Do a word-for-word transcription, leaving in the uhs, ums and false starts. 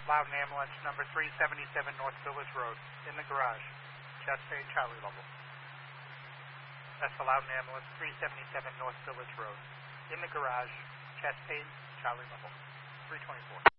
Loudon Ambulance, number three seventy-seven North Village Road, in the garage, chest pain, Charlie level. That's the Loudon Ambulance, three seventy-seven North Village Road, in the garage, chest pain, Charlie level, three twenty-four.